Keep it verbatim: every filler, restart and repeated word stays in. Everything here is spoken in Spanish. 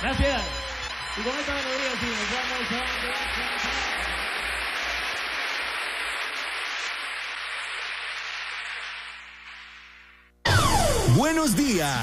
Gracias. Y con esta melodía sí, nos vamos a... Buenos días.